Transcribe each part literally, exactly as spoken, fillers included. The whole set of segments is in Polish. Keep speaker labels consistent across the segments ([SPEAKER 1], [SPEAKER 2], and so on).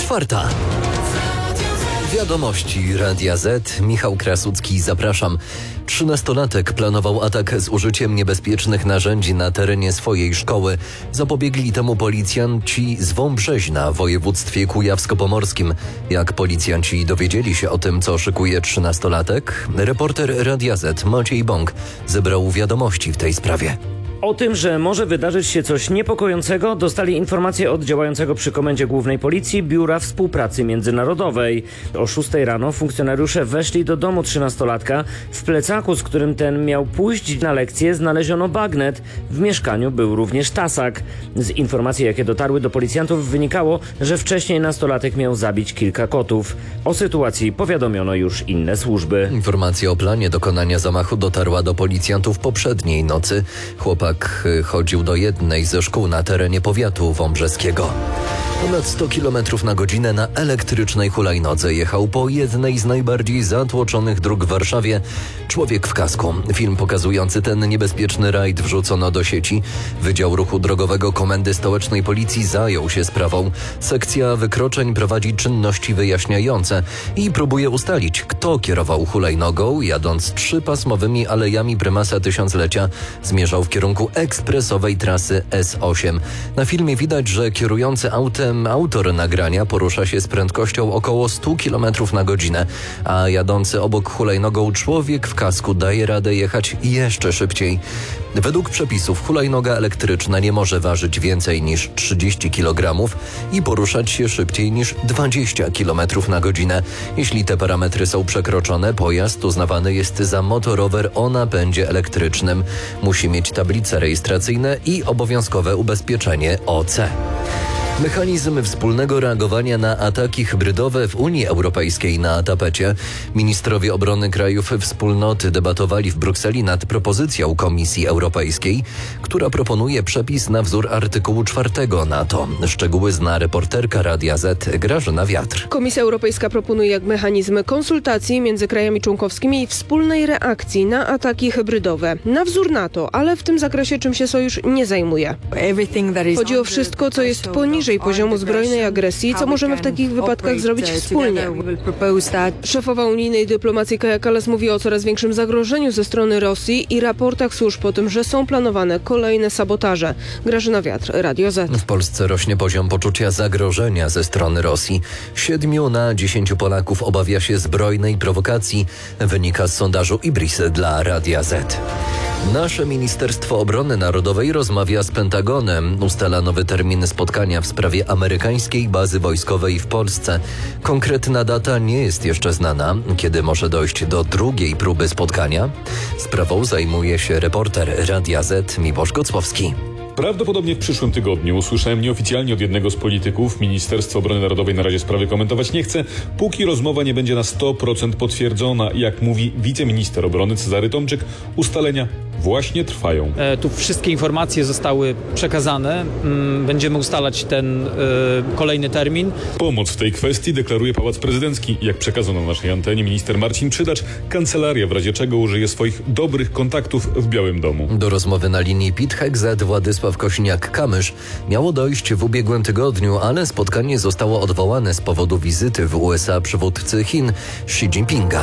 [SPEAKER 1] Czwarta. Wiadomości Radia Z. Michał Krasucki, zapraszam. Trzynastolatek planował atak z użyciem niebezpiecznych narzędzi na terenie swojej szkoły. Zapobiegli temu policjanci z Wąbrzeźna w województwie kujawsko-pomorskim. Jak policjanci dowiedzieli się o tym, co szykuje trzynastolatek, reporter Radia Z Maciej Bąk zebrał wiadomości w tej sprawie.
[SPEAKER 2] O tym, że może wydarzyć się coś niepokojącego, dostali informację od działającego przy Komendzie Głównej Policji Biura Współpracy Międzynarodowej. O szóstej rano funkcjonariusze weszli do domu trzynastolatka. W plecaku, z którym ten miał pójść na lekcję, znaleziono bagnet. W mieszkaniu był również tasak. Z informacji, jakie dotarły do policjantów, wynikało, że wcześniej nastolatek miał zabić kilka kotów. O sytuacji powiadomiono już inne służby.
[SPEAKER 1] Informacja o planie dokonania zamachu dotarła do policjantów poprzedniej nocy. Chłopak chodził do jednej ze szkół na terenie powiatu wąbrzeskiego. Ponad sto kilometrów na godzinę na elektrycznej hulajnodze jechał po jednej z najbardziej zatłoczonych dróg w Warszawie człowiek w kasku. Film pokazujący ten niebezpieczny rajd wrzucono do sieci. Wydział Ruchu Drogowego Komendy Stołecznej Policji zajął się sprawą. Sekcja wykroczeń prowadzi czynności wyjaśniające i próbuje ustalić, kto kierował hulajnogą, jadąc trzypasmowymi alejami Prymasa Tysiąclecia, zmierzał w kierunku ekspresowej trasy S osiem. Na filmie widać, że kierujący autem autor nagrania porusza się z prędkością około sto kilometrów na godzinę, a jadący obok hulajnogą człowiek w kasku daje radę jechać jeszcze szybciej. Według przepisów hulajnoga elektryczna nie może ważyć więcej niż trzydzieści kilogramów i poruszać się szybciej niż dwadzieścia kilometrów na godzinę. Jeśli te parametry są przekroczone, pojazd uznawany jest za motorower o napędzie elektrycznym. Musi mieć tablice rejestracyjne i obowiązkowe ubezpieczenie O C. Mechanizm wspólnego reagowania na ataki hybrydowe w Unii Europejskiej na tapecie. Ministrowie obrony krajów wspólnoty debatowali w Brukseli nad propozycją Komisji Europejskiej, która proponuje przepis na wzór artykułu czwartego NATO. Szczegóły zna reporterka Radia Z Grażyna Wiatr.
[SPEAKER 3] Komisja Europejska proponuje jak mechanizm konsultacji między krajami członkowskimi i wspólnej reakcji na ataki hybrydowe. Na wzór NATO, ale w tym zakresie czym się sojusz nie zajmuje. Chodzi o wszystko, co jest poniżej poziomu zbrojnej agresji, co możemy w takich wypadkach zrobić wspólnie. Szefowa unijnej dyplomacji Kaja Kallas mówi o coraz większym zagrożeniu ze strony Rosji i raportach służb o tym, że są planowane kolejne sabotaże. Grażyna Wiatr, Radio Z.
[SPEAKER 1] W Polsce rośnie poziom poczucia zagrożenia ze strony Rosji. Siedmiu na dziesięciu Polaków obawia się zbrojnej prowokacji, wynika z sondażu Ibris dla Radia Z. Nasze Ministerstwo Obrony Narodowej rozmawia z Pentagonem. Ustala nowy termin spotkania w sprawie amerykańskiej bazy wojskowej w Polsce. Konkretna data nie jest jeszcze znana. Kiedy może dojść do drugiej próby spotkania? Sprawą zajmuje się reporter Radia Z Miłosz Gocłowski.
[SPEAKER 4] Prawdopodobnie w przyszłym tygodniu. Usłyszałem nieoficjalnie od jednego z polityków. Ministerstwo Obrony Narodowej na razie sprawy komentować nie chce, póki rozmowa nie będzie na sto procent potwierdzona. Jak mówi wiceminister obrony Cezary Tomczyk, ustalenia właśnie trwają.
[SPEAKER 5] E, tu wszystkie informacje zostały przekazane. Mm, będziemy ustalać ten e, kolejny termin.
[SPEAKER 4] Pomoc w tej kwestii deklaruje Pałac Prezydencki. Jak przekazano na naszej antenie minister Marcin Przydacz, kancelaria w razie czego użyje swoich dobrych kontaktów w Białym Domu.
[SPEAKER 1] Do rozmowy na linii P I T Z Władysław Kośniak-Kamysz miało dojść w ubiegłym tygodniu, ale spotkanie zostało odwołane z powodu wizyty w U S A przywódcy Chin Xi Jinpinga.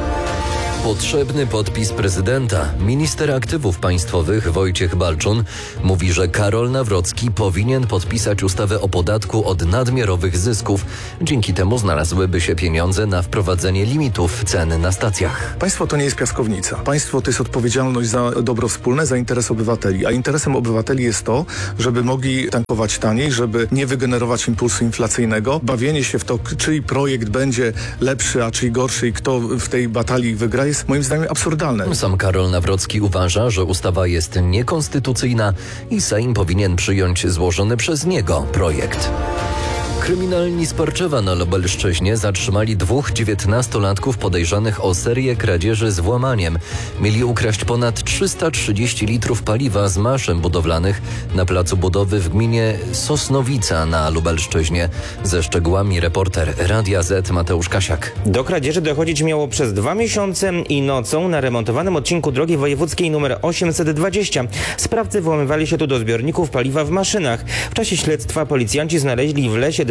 [SPEAKER 1] Potrzebny podpis prezydenta. Minister aktywów państwowych Wojciech Balczun mówi, że Karol Nawrocki powinien podpisać ustawę o podatku od nadmiarowych zysków. Dzięki temu znalazłyby się pieniądze na wprowadzenie limitów cen na stacjach.
[SPEAKER 6] Państwo to nie jest piaskownica. Państwo to jest odpowiedzialność za dobro wspólne, za interes obywateli. A interesem obywateli jest to, żeby mogli tankować taniej, żeby nie wygenerować impulsu inflacyjnego. Bawienie się w to, czyj projekt będzie lepszy, a czyj gorszy i kto w tej batalii wygra, jest moim zdaniem absurdalne.
[SPEAKER 1] Sam Karol Nawrocki uważa, że ustawa jest niekonstytucyjna i Sejm powinien przyjąć złożony przez niego projekt. Kryminalni z Parczewa na Lubelszczyźnie zatrzymali dwóch dziewiętnastolatków podejrzanych o serię kradzieży z włamaniem. Mieli ukraść ponad trzysta trzydzieści litrów paliwa z maszyn budowlanych na placu budowy w gminie Sosnowica na Lubelszczyźnie. Ze szczegółami reporter Radia Z Mateusz Kasiak.
[SPEAKER 7] Do kradzieży dochodzić miało przez dwa miesiące i nocą na remontowanym odcinku drogi wojewódzkiej nr osiemset dwadzieścia. Sprawcy włamywali się tu do zbiorników paliwa w maszynach. W czasie śledztwa policjanci znaleźli w lesie dwa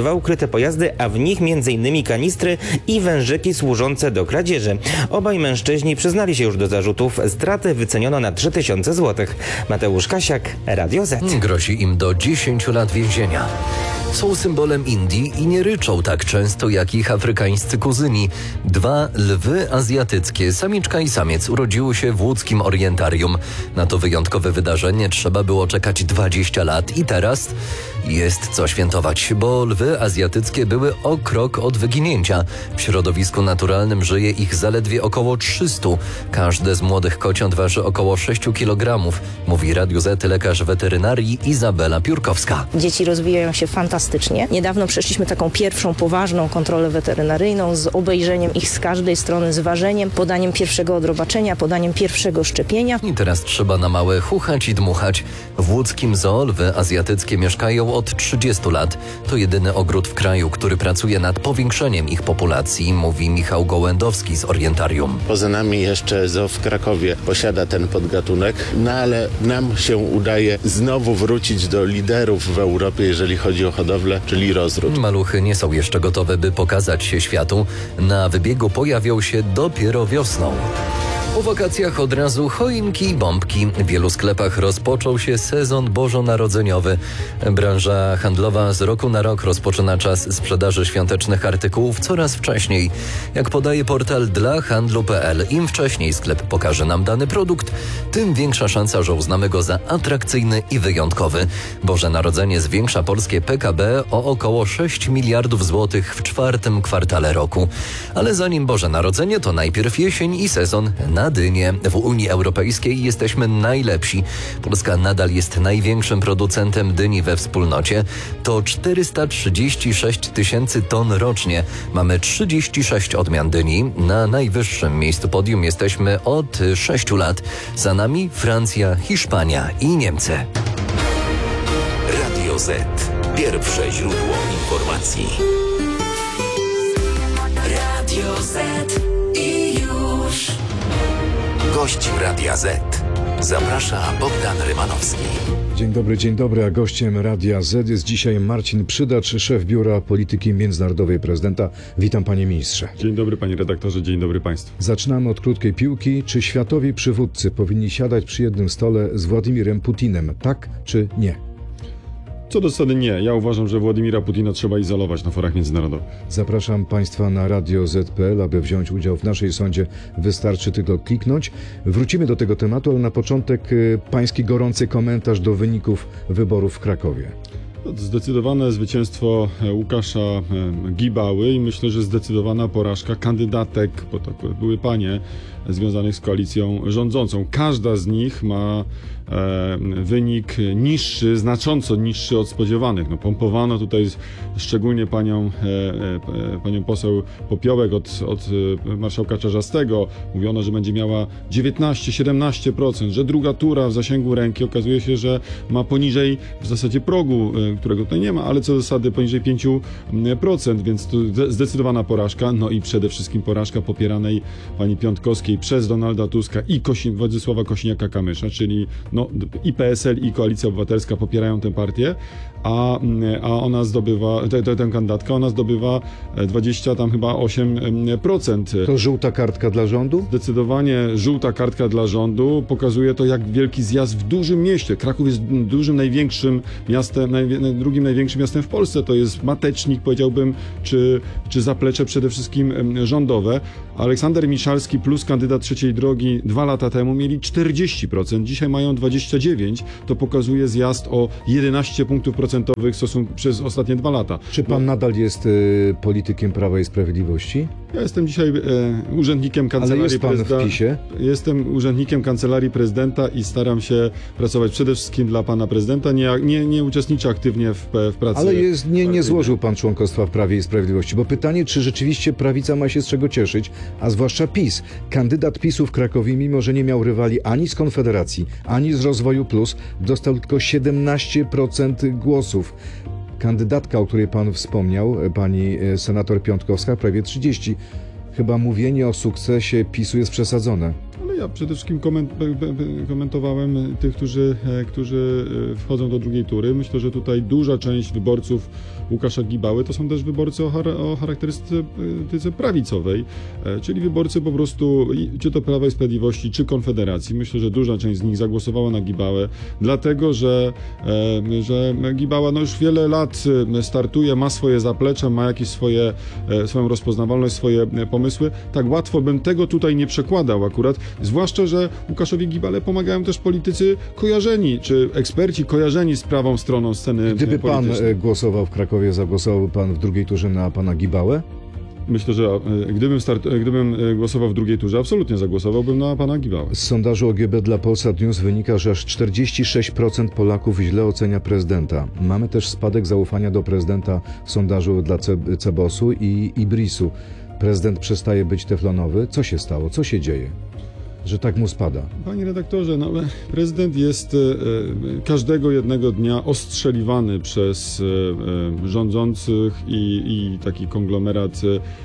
[SPEAKER 7] dwa ukryte pojazdy, a w nich między innymi kanistry i wężyki służące do kradzieży. Obaj mężczyźni przyznali się już do zarzutów. Straty wyceniono na trzy tysiące złotych. Mateusz Kasiak, Radio Z.
[SPEAKER 1] Grozi im do dziesięciu lat więzienia. Są symbolem Indii i nie ryczą tak często jak ich afrykańscy kuzyni. Dwa lwy azjatyckie, samiczka i samiec, urodziły się w łódzkim orientarium. Na to wyjątkowe wydarzenie trzeba było czekać dwadzieścia lat i teraz jest co świętować, bo lwy azjatyckie były o krok od wyginięcia. W środowisku naturalnym żyje ich zaledwie około trzysta. Każde z młodych kociąt waży około sześć kilogramów, mówi Radiu Z lekarz weterynarii Izabela Piórkowska.
[SPEAKER 8] Dzieci rozwijają się fantastycznie. Niedawno przeszliśmy taką pierwszą poważną kontrolę weterynaryjną z obejrzeniem ich z każdej strony, z ważeniem, podaniem pierwszego odrobaczenia, podaniem pierwszego szczepienia.
[SPEAKER 1] I teraz trzeba na małe chuchać i dmuchać. W łódzkim zoo lwy azjatyckie mieszkają od trzydziestu lat. To jedyny ogród w kraju, który pracuje nad powiększeniem ich populacji, mówi Michał Gołędowski z Orientarium.
[SPEAKER 9] Poza nami jeszcze zoo w Krakowie posiada ten podgatunek, no ale nam się udaje znowu wrócić do liderów w Europie, jeżeli chodzi o hodowlę, czyli rozród.
[SPEAKER 1] Maluchy nie są jeszcze gotowe, by pokazać się światu. Na wybiegu pojawią się dopiero wiosną. Po wakacjach od razu choinki i bombki. W wielu sklepach rozpoczął się sezon bożonarodzeniowy. Branża handlowa z roku na rok rozpoczyna czas sprzedaży świątecznych artykułów coraz wcześniej. Jak podaje portal dla handlu kropka p l, im wcześniej sklep pokaże nam dany produkt, tym większa szansa, że uznamy go za atrakcyjny i wyjątkowy. Boże Narodzenie zwiększa polskie P K B o około sześć miliardów złotych w czwartym kwartale roku. Ale zanim Boże Narodzenie, to najpierw jesień i sezon na dynie. W Unii Europejskiej jesteśmy najlepsi. Polska nadal jest największym producentem dyni we wspólnocie. To czterysta trzydzieści sześć tysięcy ton rocznie. Mamy trzydzieści sześć odmian dyni. Na najwyższym miejscu podium jesteśmy od sześciu lat. Za nami Francja, Hiszpania i Niemcy.
[SPEAKER 10] Radio Z. Pierwsze źródło informacji. Radio Z. I już. Gość Radia Z. Zaprasza Bogdan Rymanowski.
[SPEAKER 11] Dzień dobry, dzień dobry, a gościem Radia Z jest dzisiaj Marcin Przydacz, szef Biura Polityki Międzynarodowej Prezydenta. Witam, panie ministrze.
[SPEAKER 12] Dzień dobry, panie redaktorze, dzień dobry państwu.
[SPEAKER 11] Zaczynamy od krótkiej piłki. Czy światowi przywódcy powinni siadać przy jednym stole z Władimirem Putinem? Tak czy nie?
[SPEAKER 12] Co do zasady nie. Ja uważam, że Władimira Putina trzeba izolować na forach międzynarodowych.
[SPEAKER 11] Zapraszam państwa na radio zet kropka p l, aby wziąć udział w naszej sądzie. Wystarczy tylko kliknąć. Wrócimy do tego tematu, ale na początek pański gorący komentarz do wyników wyborów w Krakowie.
[SPEAKER 12] Zdecydowane zwycięstwo Łukasza Gibały i myślę, że zdecydowana porażka kandydatek, bo to były panie, związanych z koalicją rządzącą. Każda z nich ma e, wynik niższy, znacząco niższy od spodziewanych. No, pompowano tutaj szczególnie panią, e, e, panią poseł Popiołek od, od marszałka Czarzastego. Mówiono, że będzie miała dziewiętnaście siedemnaście procent, że druga tura w zasięgu ręki. Okazuje się, że ma poniżej w zasadzie progu, którego tutaj nie ma, ale co do zasady poniżej pięć procent, więc to zdecydowana porażka. No i przede wszystkim porażka popieranej pani Piątkowskiej przez Donalda Tuska i Kosi- Władysława Kosiniaka-Kamysza, czyli no, i P S L, i Koalicja Obywatelska popierają tę partię, a, a ona zdobywa, tę kandydatkę, ona zdobywa dwadzieścia tam chyba osiem procent.
[SPEAKER 11] To żółta kartka dla rządu?
[SPEAKER 12] Zdecydowanie żółta kartka dla rządu. Pokazuje to, jak wielki zjazd w dużym mieście. Kraków jest dużym, największym miastem, naj, drugim największym miastem w Polsce. To jest matecznik, powiedziałbym, czy, czy zaplecze przede wszystkim rządowe. Aleksander Miszalski plus kandydat Trzeciej Drogi dwa lata temu mieli czterdzieści procent, dzisiaj mają dwadzieścia dziewięć procent. To pokazuje zjazd o jedenaście punktów procentowych w stosunku przez ostatnie dwa lata.
[SPEAKER 11] Czy pan no. nadal jest y, politykiem Prawa i Sprawiedliwości?
[SPEAKER 12] Ja jestem dzisiaj e, urzędnikiem Kancelarii
[SPEAKER 11] Ale jest pan
[SPEAKER 12] Prezydenta.
[SPEAKER 11] w PiSie?
[SPEAKER 12] Jestem urzędnikiem Kancelarii Prezydenta i staram się pracować przede wszystkim dla pana prezydenta. Nie, nie, nie uczestniczę aktywnie w, w pracy.
[SPEAKER 11] Ale jest, nie, nie złożył pan członkostwa w Prawie i Sprawiedliwości, bo pytanie, czy rzeczywiście prawica ma się z czego cieszyć, a zwłaszcza PiS. Kandydat PiSu w Krakowie, mimo że nie miał rywali ani z Konfederacji, ani z Rozwoju Plus, dostał tylko siedemnaście procent głosów. Kandydatka, o której pan wspomniał, pani senator Piątkowska, prawie trzydzieści. Chyba mówienie o sukcesie PiSu jest przesadzone.
[SPEAKER 12] Ale ja przede wszystkim koment, komentowałem tych, którzy, którzy wchodzą do drugiej tury. Myślę, że tutaj duża część wyborców Łukasza Gibały to są też wyborcy o, char- o charakterystyce prawicowej, czyli wyborcy po prostu czy to Prawa i Sprawiedliwości, czy Konfederacji. Myślę, że duża część z nich zagłosowała na Gibałę, dlatego, że, że Gibała no już wiele lat startuje, ma swoje zaplecze, ma jakieś swoje, swoją rozpoznawalność, swoje pomysły. Tak łatwo bym tego tutaj nie przekładał akurat, zwłaszcza, że Łukaszowi Gibale pomagają też politycy kojarzeni, czy eksperci kojarzeni z prawą stroną sceny
[SPEAKER 11] Gdyby pan
[SPEAKER 12] politycznej.
[SPEAKER 11] głosował w Krakowie, zagłosowałby pan w drugiej turze na pana Gibałę?
[SPEAKER 12] Myślę, że e, gdybym, start, e, gdybym e, głosował w drugiej turze, absolutnie zagłosowałbym na pana Gibałę.
[SPEAKER 11] Z sondażu O G B dla Polsat News wynika, że aż czterdzieści sześć procent Polaków źle ocenia prezydenta. Mamy też spadek zaufania do prezydenta w sondażu dla Ce- Cebosu i Ibrisu. Prezydent przestaje być teflonowy. Co się stało? Co się dzieje, że tak mu spada?
[SPEAKER 12] Panie redaktorze, no, prezydent jest e, każdego jednego dnia ostrzeliwany przez e, rządzących i, i taki konglomerat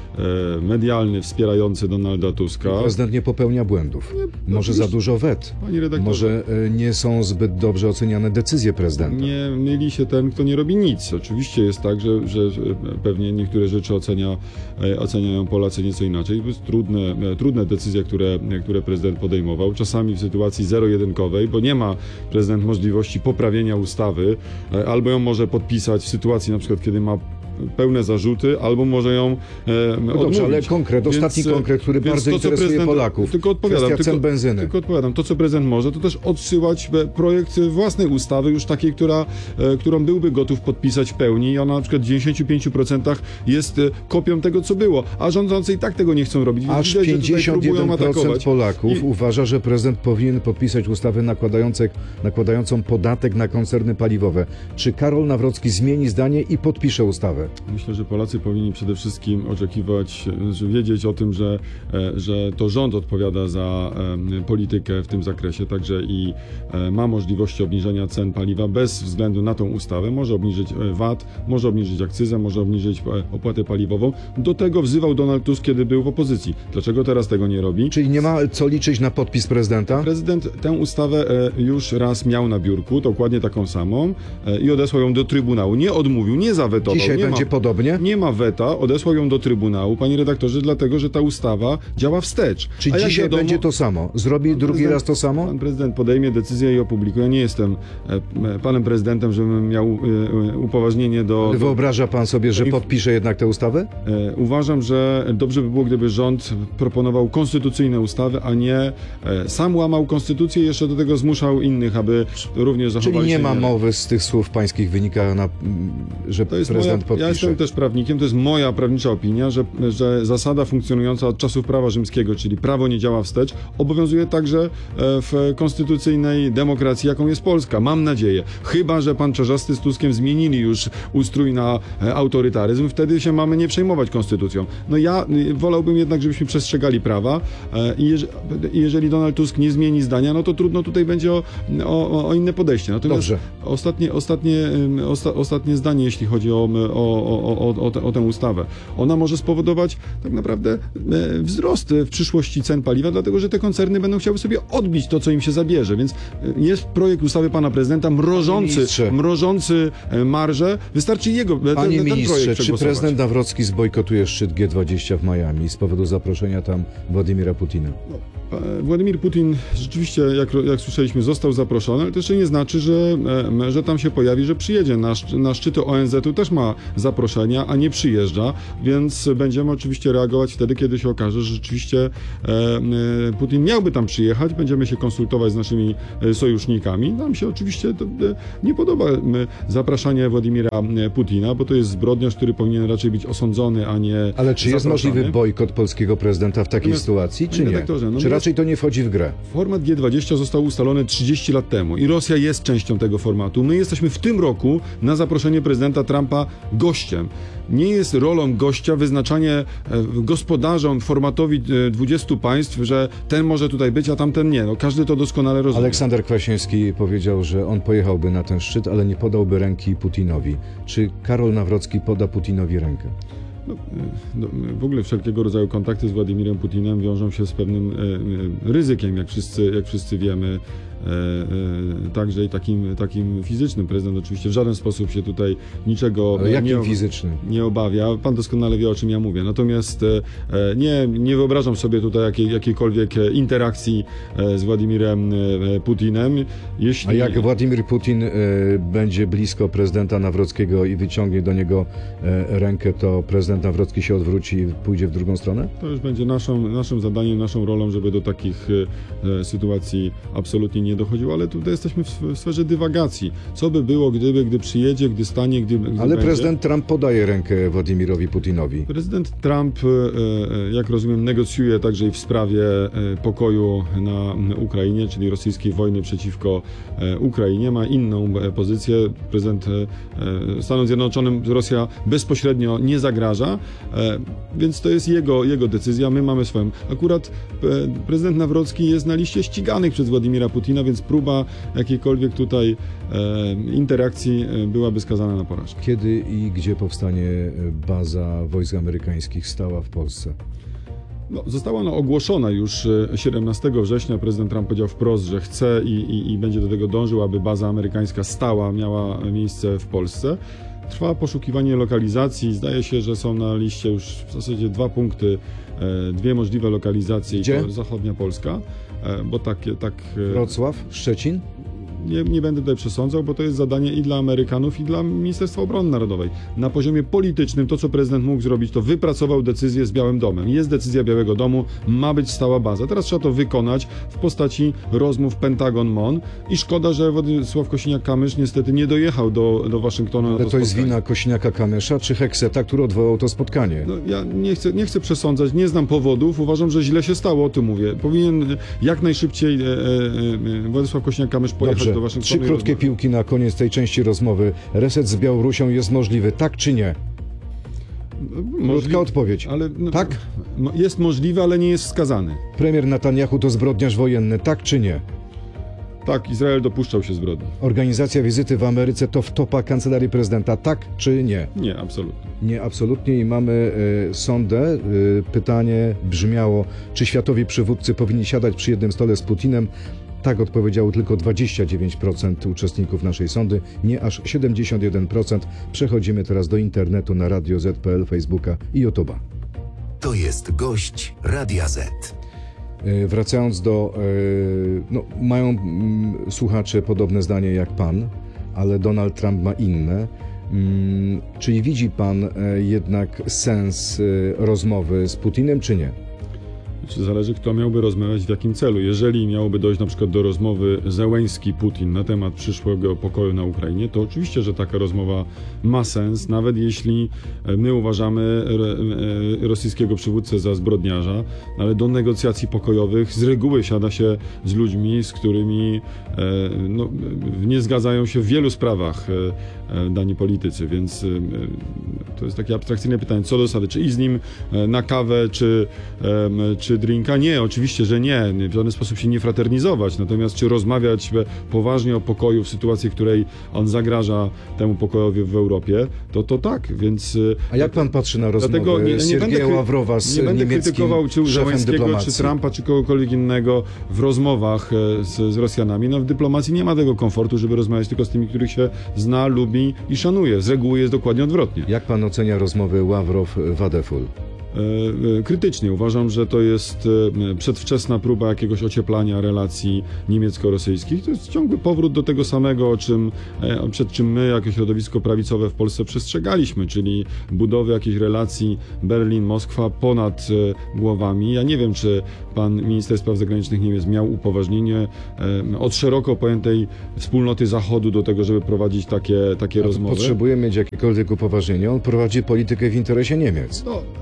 [SPEAKER 12] e, medialny wspierający Donalda Tuska.
[SPEAKER 11] Prezydent nie popełnia błędów.
[SPEAKER 12] Nie,
[SPEAKER 11] Może za dużo wet.
[SPEAKER 12] Panie redaktorze,
[SPEAKER 11] Może e, nie są zbyt dobrze oceniane decyzje prezydenta.
[SPEAKER 12] nie myli się ten, kto nie robi nic. Oczywiście jest tak, że, że, że pewnie niektóre rzeczy ocenia, e, oceniają Polacy nieco inaczej. To jest trudne, e, trudne decyzje, które, które prezydent podejmował. Czasami w sytuacji zero-jedynkowej, bo nie ma prezydent możliwości poprawienia ustawy, e, albo ją może podpisać w sytuacji na przykład, kiedy ma pełne zarzuty, albo może ją e,
[SPEAKER 11] No
[SPEAKER 12] odmówić.
[SPEAKER 11] dobrze, ale konkret,
[SPEAKER 12] Więc,
[SPEAKER 11] ostatni konkret, który
[SPEAKER 12] więc
[SPEAKER 11] bardzo
[SPEAKER 12] to, co
[SPEAKER 11] interesuje
[SPEAKER 12] prezydent-
[SPEAKER 11] Polaków.
[SPEAKER 12] Tylko odpowiadam,
[SPEAKER 11] Kwestia cen
[SPEAKER 12] tylko,
[SPEAKER 11] benzyny.
[SPEAKER 12] tylko odpowiadam. To, co prezydent może, to też odsyłać e, projekt własnej ustawy, już takiej, która, e, którą byłby gotów podpisać w pełni i ona na przykład w dziewięćdziesięciu pięciu procentach jest e, kopią tego, co było. A rządzący i tak tego nie chcą robić. Więc
[SPEAKER 11] Aż
[SPEAKER 12] widać, że tutaj
[SPEAKER 11] pięćdziesiąt
[SPEAKER 12] próbują
[SPEAKER 11] jeden procent
[SPEAKER 12] atakować.
[SPEAKER 11] Polaków
[SPEAKER 12] I-
[SPEAKER 11] uważa, że prezydent powinien podpisać ustawę nakładającą, nakładającą podatek na koncerny paliwowe. Czy Karol Nawrocki zmieni zdanie i podpisze ustawę?
[SPEAKER 12] Myślę, że Polacy powinni przede wszystkim oczekiwać, że wiedzieć o tym, że, e, że to rząd odpowiada za e, politykę w tym zakresie, także i e, ma możliwości obniżenia cen paliwa bez względu na tą ustawę. Może obniżyć e, V A T, może obniżyć akcyzę, może obniżyć e, opłatę paliwową. Do tego wzywał Donald Tusk, kiedy był w opozycji. Dlaczego teraz tego nie robi?
[SPEAKER 11] Czyli nie ma co liczyć na podpis prezydenta?
[SPEAKER 12] Prezydent tę ustawę e, już raz miał na biurku, dokładnie taką samą, e, i odesłał ją do Trybunału. Nie odmówił, nie zawetował.
[SPEAKER 11] Dzisiaj
[SPEAKER 12] nie
[SPEAKER 11] będzie
[SPEAKER 12] ma,
[SPEAKER 11] podobnie?
[SPEAKER 12] Nie ma weta, odesłał ją do Trybunału, panie redaktorze, dlatego, że ta ustawa działa wstecz.
[SPEAKER 11] Czy
[SPEAKER 12] A jak
[SPEAKER 11] dzisiaj
[SPEAKER 12] wiadomo,
[SPEAKER 11] będzie to samo? Zrobi
[SPEAKER 12] pan
[SPEAKER 11] drugi
[SPEAKER 12] prezydent-
[SPEAKER 11] raz to samo?
[SPEAKER 12] Pan prezydent podejmie decyzję i opublikuje. Ja nie jestem e, panem prezydentem, żebym miał e, upoważnienie do... do
[SPEAKER 11] Wyobraża pan sobie, że
[SPEAKER 12] I-
[SPEAKER 11] podpisze jednak tę ustawę?
[SPEAKER 12] E, Uważam, że dobrze by było, gdyby rząd proponował konstytucyjne ustawy, a nie e, sam łamał konstytucję i jeszcze do tego zmuszał innych, aby również zachowali
[SPEAKER 11] Czyli nie
[SPEAKER 12] się
[SPEAKER 11] ma
[SPEAKER 12] miarę.
[SPEAKER 11] mowy z tych słów pańskich wynika, na, że
[SPEAKER 12] To jest moja,
[SPEAKER 11] prezydent
[SPEAKER 12] ja
[SPEAKER 11] podpisze.
[SPEAKER 12] jestem też prawnikiem, to jest moja prawnicza opinia, że, że zasada funkcjonująca od czasów prawa rzymskiego, czyli prawo nie działa wstecz, obowiązuje także e, w konstytucyjnej demokracji, jaką jest Polska. Mam nadzieję. Chyba że pan Czarzasty z Tuskiem zmienili już ustrój na e, autorytaryzm, wtedy się mamy nie przejmować konstytucją. No ja y, wolałbym jednak, żebyśmy przestrzegali prawa e, i jeż, jeżeli Donald Tusk nie zmieni zdania, no to trudno tutaj będzie o, o, o inne podejście. Natomiast
[SPEAKER 11] Dobrze.
[SPEAKER 12] Ostatnie, ostatnie, ym, osta, ostatnie zdanie, jeśli chodzi o, o, o, o, o, te, o tę ustawę. Ona może spowodować tak naprawdę e, wzrost w przyszłości cen paliwa, dlatego że te koncerny będą chciały sobie odbić to, co im się zabierze. Więc e, jest projekt ustawy pana prezydenta mrożący,
[SPEAKER 11] ministrze.
[SPEAKER 12] mrożący e, marże. Wystarczy jego ten,
[SPEAKER 11] Panie
[SPEAKER 12] ten
[SPEAKER 11] ministrze,
[SPEAKER 12] projekt
[SPEAKER 11] czy
[SPEAKER 12] przegłosować.
[SPEAKER 11] prezydent Nawrocki zbojkotuje szczyt G dwadzieścia w Miami z powodu zaproszenia tam Władimira Putina?
[SPEAKER 12] E, Władimir Putin rzeczywiście, jak, jak słyszeliśmy, został zaproszony, ale to jeszcze nie znaczy, że, e, że tam się pojawi, że przyjedzie. Na, szczy- na szczyty O N Z u też ma zaproszenia, a nie przyjeżdża, więc będziemy oczywiście reagować wtedy, kiedy się okaże, że rzeczywiście e, e, Putin miałby tam przyjechać. Będziemy się konsultować z naszymi e, sojusznikami. Nam się oczywiście to, e, nie podoba e, zapraszanie Władimira e, Putina, bo to jest zbrodniarz, który powinien raczej być osądzony, a nie
[SPEAKER 11] Ale czy jest
[SPEAKER 12] zapraszany.
[SPEAKER 11] możliwy bojkot polskiego prezydenta w takiej
[SPEAKER 12] Natomiast,
[SPEAKER 11] sytuacji, czy
[SPEAKER 12] panie
[SPEAKER 11] nie?
[SPEAKER 12] redaktorze, no
[SPEAKER 11] czy
[SPEAKER 12] my-
[SPEAKER 11] raczej to nie wchodzi w grę?
[SPEAKER 12] Format G dwadzieścia został ustalony trzydzieści lat temu i Rosja jest częścią tego formatu. My jesteśmy w tym roku na zaproszenie prezydenta Trumpa gościem. Nie jest rolą gościa wyznaczanie e, gospodarzom, formatowi e, dwudziestu państw, że ten może tutaj być, a tamten nie. No, każdy to doskonale rozumie.
[SPEAKER 11] Aleksander Kwaśniewski powiedział, że on pojechałby na ten szczyt, ale nie podałby ręki Putinowi. Czy Karol Nawrocki poda Putinowi rękę?
[SPEAKER 12] No, no, w ogóle wszelkiego rodzaju kontakty z Władimirem Putinem wiążą się z pewnym e, ryzykiem, jak wszyscy, jak wszyscy wiemy. E, e, także i takim, takim fizycznym. Prezydent oczywiście w żaden sposób się tutaj niczego
[SPEAKER 11] Ale jakim
[SPEAKER 12] nie,
[SPEAKER 11] fizycznym?
[SPEAKER 12] nie obawia. Pan doskonale wie, o czym ja mówię. Natomiast e, nie, nie wyobrażam sobie tutaj jakiej, jakiejkolwiek interakcji e, z Władimirem e, Putinem. Jeśli...
[SPEAKER 11] A jak Władimir Putin e, będzie blisko prezydenta Nawrockiego i wyciągnie do niego e, rękę, to prezydent Nawrocki się odwróci i pójdzie w drugą stronę?
[SPEAKER 12] To już będzie naszą, naszym zadaniem, naszą rolą, żeby do takich e, sytuacji absolutnie nie dochodziło, ale tutaj jesteśmy w, w sferze dywagacji. Co by było, gdyby, gdy przyjedzie, gdy stanie, gdy, gdy
[SPEAKER 11] Ale
[SPEAKER 12] będzie.
[SPEAKER 11] prezydent Trump podaje rękę Władimirowi Putinowi.
[SPEAKER 12] Prezydent Trump, jak rozumiem, negocjuje także i w sprawie pokoju na Ukrainie, czyli rosyjskiej wojny przeciwko Ukrainie. Ma inną pozycję. Prezydent Stanom Zjednoczonym Rosja bezpośrednio nie zagraża, więc to jest jego, jego decyzja. My mamy swoją. Akurat prezydent Nawrocki jest na liście ściganych przez Władimira Putina, więc próba jakiejkolwiek tutaj interakcji byłaby skazana na porażkę.
[SPEAKER 11] Kiedy i gdzie powstanie baza wojsk amerykańskich stała w Polsce?
[SPEAKER 12] No, została ona ogłoszona już siedemnastego września. Prezydent Trump powiedział wprost, że chce i, i, i będzie do tego dążył, aby baza amerykańska stała, miała miejsce w Polsce. Trwa poszukiwanie lokalizacji. Zdaje się, że są na liście już w zasadzie dwa punkty, dwie możliwe lokalizacje.
[SPEAKER 11] Gdzie?
[SPEAKER 12] To zachodnia Polska, bo takie, tak...
[SPEAKER 11] Wrocław? Szczecin?
[SPEAKER 12] Nie, nie będę tutaj przesądzał, bo to jest zadanie i dla Amerykanów, i dla Ministerstwa Obrony Narodowej. Na poziomie politycznym to, co prezydent mógł zrobić, to wypracował decyzję z Białym Domem. Jest decyzja Białego Domu, ma być stała baza. Teraz trzeba to wykonać w postaci rozmów Pentagon-MON i szkoda, że Władysław Kosiniak-Kamysz niestety nie dojechał do, do Waszyngtonu.
[SPEAKER 11] Ale
[SPEAKER 12] na to,
[SPEAKER 11] to jest
[SPEAKER 12] spotkanie.
[SPEAKER 11] wina Kosiniaka-Kamysza czy Hekseta, który odwołał to spotkanie?
[SPEAKER 12] No, ja nie chcę, nie chcę przesądzać, nie znam powodów. Uważam, że źle się stało, o tym mówię. Powinien jak najszybciej e, e, e, Władysław Kosiniak-Kamysz pojechać
[SPEAKER 11] Dobrze.
[SPEAKER 12] do Waszyngtonu.
[SPEAKER 11] Trzy krótkie piłki na koniec tej części rozmowy. Reset z Białorusią jest możliwy, tak czy nie? Krótka odpowiedź.
[SPEAKER 12] Ale, no,
[SPEAKER 11] tak?
[SPEAKER 12] Jest możliwy, ale nie jest wskazany.
[SPEAKER 11] Premier Netanyahu to zbrodniarz wojenny, tak czy nie?
[SPEAKER 12] Tak, Izrael dopuszczał się zbrodni.
[SPEAKER 11] Organizacja wizyty w Ameryce to wtopa kancelarii prezydenta, tak czy nie?
[SPEAKER 12] Nie, absolutnie.
[SPEAKER 11] Nie, absolutnie i mamy y, sondę. Y, pytanie brzmiało, czy światowi przywódcy powinni siadać przy jednym stole z Putinem? Tak odpowiedziało tylko dwadzieścia dziewięć procent uczestników naszej sondy, nie aż siedemdziesiąt jeden procent. Przechodzimy teraz do internetu na Radio Z kropka P L, Facebooka i YouTube'a.
[SPEAKER 10] To jest gość Radia Z.
[SPEAKER 11] Wracając do... No, mają mm, słuchacze podobne zdanie jak pan, ale Donald Trump ma inne. Mm, czyli widzi pan jednak sens rozmowy z Putinem, czy nie?
[SPEAKER 12] Czy zależy, kto miałby rozmawiać, w jakim celu. Jeżeli miałoby dojść na przykład do rozmowy Zełenski-Putin na temat przyszłego pokoju na Ukrainie, to oczywiście, że taka rozmowa ma sens, nawet jeśli my uważamy rosyjskiego przywódcę za zbrodniarza, ale do negocjacji pokojowych z reguły siada się z ludźmi, z którymi no, nie zgadzają się w wielu sprawach dani politycy, więc to jest takie abstrakcyjne pytanie, co do zasady, czy iść z nim na kawę, czy, czy drinka? Nie, oczywiście, że nie, w żaden sposób się nie fraternizować, natomiast czy rozmawiać poważnie o pokoju w sytuacji, w której on zagraża temu pokojowi w Europie, to to tak, więc...
[SPEAKER 11] A jak pan patrzy na rozmowę
[SPEAKER 12] dlatego nie, nie
[SPEAKER 11] Siergieja
[SPEAKER 12] będę,
[SPEAKER 11] Ławrowa z
[SPEAKER 12] nie będę
[SPEAKER 11] niemieckim
[SPEAKER 12] krytykował czy
[SPEAKER 11] szefem
[SPEAKER 12] Zełenskiego,
[SPEAKER 11] dyplomacji?
[SPEAKER 12] czy Trumpa, czy kogokolwiek innego w rozmowach z, z Rosjanami. No w dyplomacji nie ma tego komfortu, żeby rozmawiać tylko z tymi, których się zna, lubi i szanuje. Z reguły jest dokładnie odwrotnie.
[SPEAKER 11] Jak pan ocenia rozmowy Ławrow-Wadeful?
[SPEAKER 12] Krytycznie. Uważam, że to jest przedwczesna próba jakiegoś ocieplania relacji niemiecko-rosyjskich. To jest ciągły powrót do tego samego, o czym, przed czym my, jako środowisko prawicowe w Polsce przestrzegaliśmy, czyli budowy jakichś relacji Berlin-Moskwa ponad głowami. Ja nie wiem, czy pan minister spraw zagranicznych Niemiec miał upoważnienie od szeroko pojętej wspólnoty Zachodu do tego, żeby prowadzić takie, takie rozmowy.
[SPEAKER 11] Potrzebuje mieć jakiekolwiek upoważnienie. On prowadzi politykę w interesie Niemiec.
[SPEAKER 12] No, ale jest